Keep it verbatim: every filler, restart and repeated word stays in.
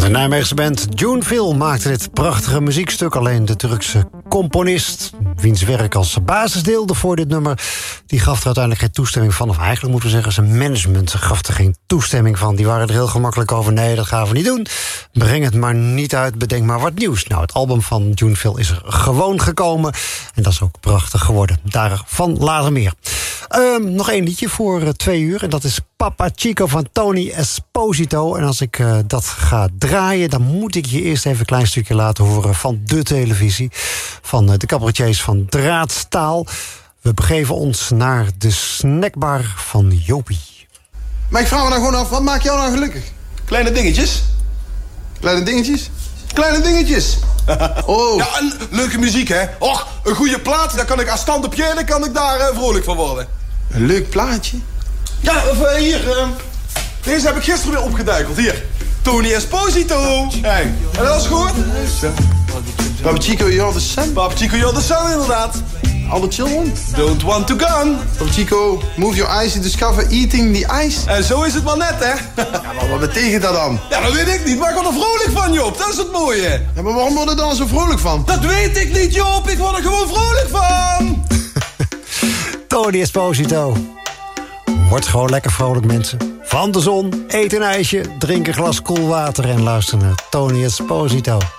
De Nijmeegse band Juneville maakte dit prachtige muziekstuk. Alleen de Turkse componist, wiens werk als basis deelde voor dit nummer, die gaf er uiteindelijk geen toestemming van. Of eigenlijk moeten we zeggen, zijn management gaf er geen toestemming van. Die waren er heel gemakkelijk over. Nee, dat gaan we niet doen. Breng het maar niet uit, bedenk maar wat nieuws. Nou, het album van Juneville is er gewoon gekomen. En dat is ook prachtig geworden. Daarvan later meer. Um, nog één liedje voor uh, twee uur. En dat is Papa Chico van Tony Esposito. En als ik uh, dat ga draaien, dan moet ik je eerst even een klein stukje laten horen van de televisie. Van uh, de cabaretiers van Draadstaal. We begeven ons naar de snackbar van Jopie. Maar ik vraag me dan gewoon af, wat maakt jou nou gelukkig? Kleine dingetjes. Kleine dingetjes? Kleine dingetjes. Oh. Ja, en leuke muziek, hè? Och, een goede plaat, daar kan ik aan stand op piano, kan ik daar uh, vrolijk van worden. Een leuk plaatje? Ja, of, uh, hier. Uh, deze heb ik gisteren weer opgeduikeld. Hier. Tony Esposito. Hey. En dat is goed? Papa Chico, you're the sun. Papa Chico, you're the sun, inderdaad. All the children? Don't want to gun. Papa Chico, move your eyes to discover eating the ice. En zo is het maar net, hè? Ja, maar wat betekent dat dan? Ja, dat weet ik niet, maar ik word er vrolijk van, Joop. Dat is het mooie. Ja, maar waarom word je dan zo vrolijk van? Dat weet ik niet, Joop. Ik word er gewoon vrolijk van. Tony Esposito. Word gewoon lekker vrolijk, mensen. Van de zon, eet een ijsje, drink een glas koel water en luister naar Tony Esposito.